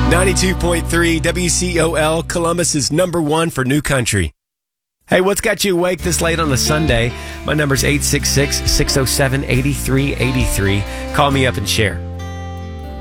92.3 WCOL, Columbus is number one for new country. Hey, what's got you awake this late on a Sunday? My number's 866-607-8383. Call me up and share.